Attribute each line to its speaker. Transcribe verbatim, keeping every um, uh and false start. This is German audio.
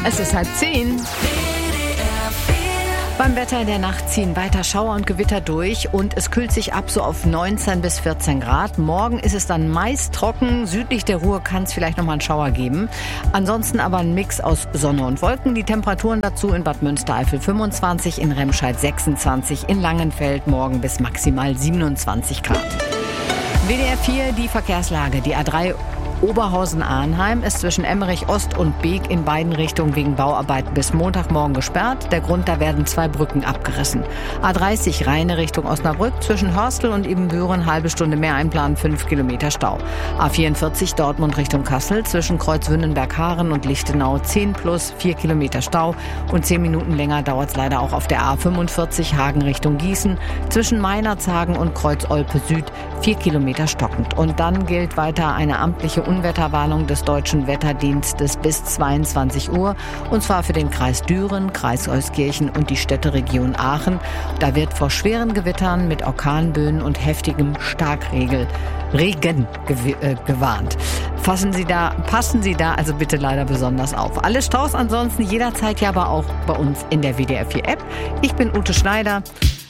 Speaker 1: Es ist halb zehn. Beim Wetter in der Nacht ziehen weiter Schauer und Gewitter durch und es kühlt sich ab so auf neunzehn bis vierzehn Grad. Morgen ist es dann meist trocken. Südlich der Ruhr kann es vielleicht nochmal einen Schauer geben. Ansonsten aber ein Mix aus Sonne und Wolken. Die Temperaturen dazu in Bad Münstereifel fünfundzwanzig, in Remscheid sechsundzwanzig, in Langenfeld morgen bis maximal siebenundzwanzig Grad. W D R vier, die Verkehrslage. Die A drei Oberhausen-Arnheim ist zwischen Emmerich Ost und Beek in beiden Richtungen wegen Bauarbeiten bis Montagmorgen gesperrt. Der Grund, da werden zwei Brücken abgerissen. A dreißig Rheine Richtung Osnabrück zwischen Hörstel und Ibbenbüren halbe Stunde mehr einplanen, fünf Kilometer Stau. A vierundvierzig Dortmund Richtung Kassel zwischen Kreuzwündenberg-Haaren und Lichtenau zehn plus vier Kilometer Stau und zehn Minuten länger dauert es leider auch auf der A fünfundvierzig Hagen Richtung Gießen zwischen Meinerzhagen und Kreuz-Olpe Süd vier Kilometer stockend. Und dann gilt weiter eine amtliche Unwetterwarnung des Deutschen Wetterdienstes bis zweiundzwanzig Uhr, und zwar für den Kreis Düren, Kreis Euskirchen und die Städteregion Aachen. Da wird vor schweren Gewittern mit Orkanböen und heftigem Starkregen Regen gew- äh, gewarnt. Fassen Sie da, passen Sie da also bitte leider besonders auf. Alle Staus ansonsten jederzeit ja aber auch bei uns in der W D R vier App. Ich bin Ute Schneider.